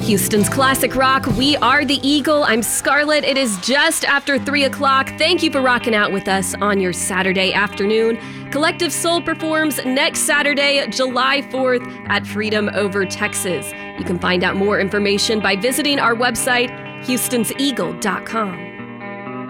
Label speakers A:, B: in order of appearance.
A: Houston's classic rock, we are the Eagle. I'm Scarlett. It is just after 3 o'clock. Thank you for rocking out with us on your Saturday afternoon. Collective Soul performs next Saturday, July 4th at Freedom Over Texas. You can find out more information by visiting our website, HoustonsEagle.com.